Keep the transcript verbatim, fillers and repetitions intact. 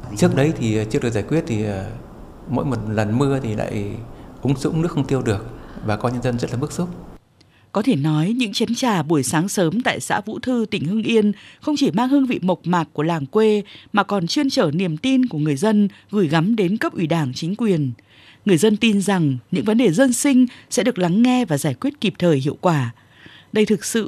Trước đấy thì chưa được giải quyết thì mỗi một lần mưa thì lại úng sũng nước không tiêu được, bà con nhân dân rất là bức xúc. Có thể nói những chén trà buổi sáng sớm tại xã Vũ Thư, tỉnh Hưng Yên không chỉ mang hương vị mộc mạc của làng quê mà còn chuyên chở niềm tin của người dân gửi gắm đến cấp ủy Đảng, chính quyền. Người dân tin rằng những vấn đề dân sinh sẽ được lắng nghe và giải quyết kịp thời, hiệu quả. Đây thực sự